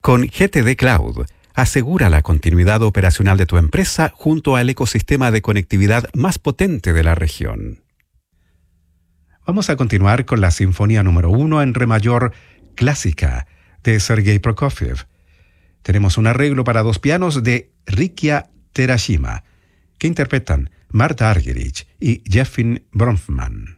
Con GTD Cloud, asegura la continuidad operacional de tu empresa junto al ecosistema de conectividad más potente de la región. Vamos a continuar con la Sinfonía número 1 en re mayor clásica de Sergei Prokofiev. Tenemos un arreglo para 2 pianos de Rikia Terashima, que interpretan Marta Argerich y Jeffin Bronfman.